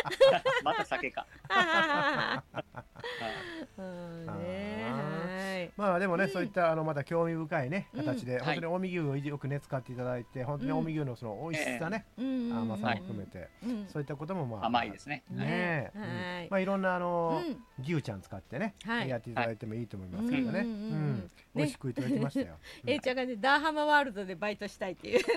また酒か。 まあでもね、そういったまた興味深いね形で、本当に近江牛をよくね使っていただいて、本当に近江牛のその美味しさね、甘さを含めて、そういったこともまあ甘いですね。 ね、まあいろんな牛ちゃん使ってねやっていただいてもいいと思いますけどね。美味しくいただきましたよ。 ちゃんがねダーハマワールドでバイトしたいっていう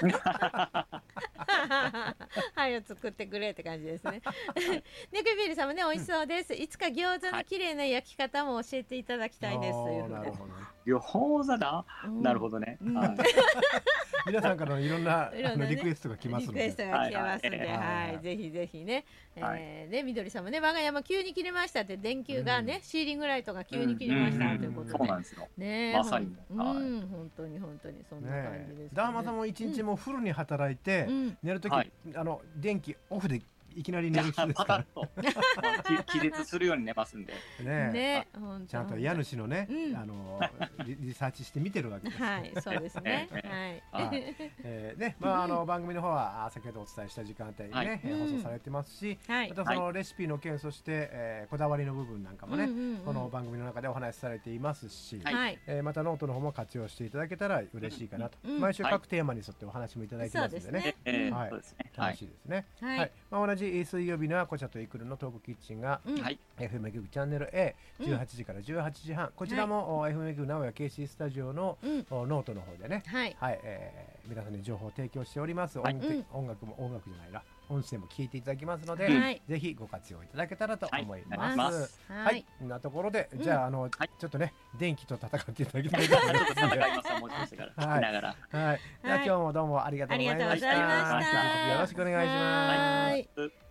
はいを作ってくれって感じですね。ネクビルさんもね美味しそうです。いつか餃子の綺麗な焼き方も教えていただきたいです。 餃子だ。なるほどね。 皆さんからのいろんなリクエストが来ますので、 リクエストが来ますので、はいぜひぜひね。でみどりさんもね我が家も急に切れましたって、電球がねシーリングライトが急に切れましたということで、 そうなんですよ。 ねまさに。 本当にそんな感じです。 ダーマさんも一日もフルに働いて寝るとき電気オフでいきなり寝る人ですから、 気絶するように寝ますんでね、ちゃんと家主のねリサーチして見てるわけです。 はい、そうですね。 ね、まあ番組の方は先ほどお伝えした時間帯にね放送されてますし、またそのレシピの件、そしてこだわりの部分なんかもねこの番組の中でお話しされていますし、またノートの方も活用していただけたら嬉しいかなと。毎週各テーマに沿ってお話もいただいてますのでね、楽しいですね。同じ水曜日にはこちらとイクルのトークキッチンが FM 局チャンネル A18 時から18時半、こちらも FM 局名古屋 KC スタジオのノートの方でね、皆さんに情報を提供しております。音楽じゃないな、音声も聞いていただきますので、ぜひご活用いただけたらと思います。はい、こんなところでじゃあちょっとね電気と戦っていただきたいと思いますので、今日もどうもありがとうございました。よろしくお願いします。